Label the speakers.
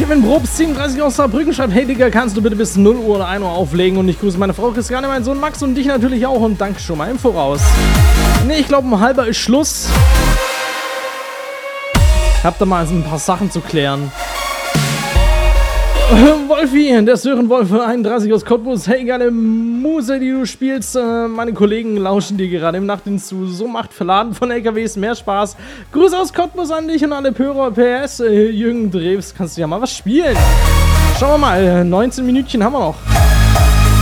Speaker 1: Kevin Probst, 37 aus Saarbrücken, schreibt, hey Digga, kannst du bitte bis 0 Uhr oder 1 Uhr auflegen? Und ich grüße meine Frau Christiane, meinen Sohn Max und dich natürlich auch und danke schon mal im Voraus. Ne, ich glaube, um halber ist Schluss. Ich hab da mal ein paar Sachen zu klären. Wolfi, der Sören Wolf 31 aus Cottbus. Hey, geile Muse, die du spielst. Meine Kollegen lauschen dir gerade im Nachtdienst zu. So macht Verladen von LKWs mehr Spaß. Grüße aus Cottbus an dich und alle Hörer. PS, Jürgen Drews, kannst du ja mal was spielen. Schauen wir mal, 19 Minütchen haben wir noch.